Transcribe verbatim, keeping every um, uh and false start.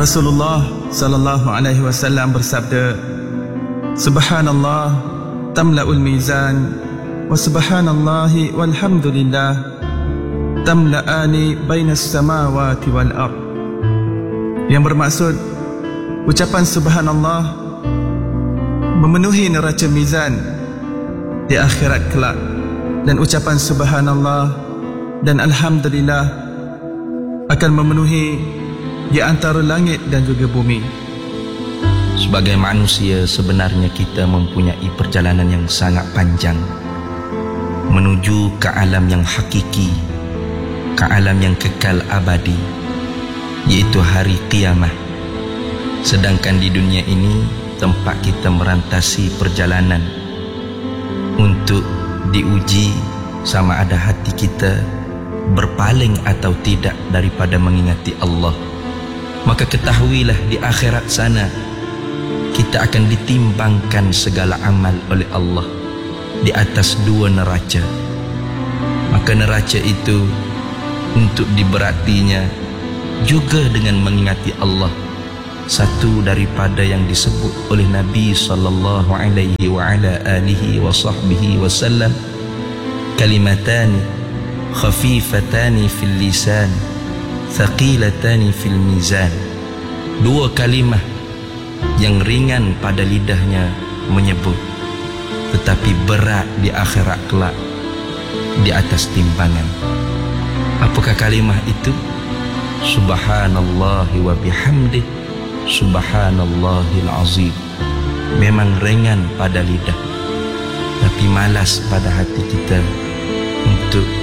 Rasulullah sallallahu alaihi wasallam bersabda, Subhanallah tamla'ul mizan wa subhanallahi walhamdulillah tamla'ani bainas samawati wal ard. Yang bermaksud, ucapan subhanallah memenuhi neraca mizan di akhirat kelak, dan ucapan subhanallah dan alhamdulillah akan memenuhi di antara langit dan juga bumi. Sebagai manusia, sebenarnya kita mempunyai perjalanan yang sangat panjang menuju ke alam yang hakiki, ke alam yang kekal abadi, yaitu hari kiamat. Sedangkan di dunia ini tempat kita merantasi perjalanan untuk diuji sama ada hati kita berpaling atau tidak daripada mengingati Allah. Maka ketahuilah di akhirat sana kita akan ditimbangkan segala amal oleh Allah di atas dua neraca. Maka neraca itu untuk diberatinya juga dengan mengingati Allah. Satu daripada yang disebut oleh Nabi sallallahu alaihi wa ala alihi wa sahbihi wasallam, kalimatani khafifatani fil lisan thaqilatani fil mizan. Dua kalimah yang ringan pada lidahnya menyebut, tetapi berat di akhirat kelak di atas timbangan. Apakah kalimah itu? Subhanallahi wa bihamdih, subhanallahil azim. Memang ringan pada lidah, tapi malas pada hati kita untuk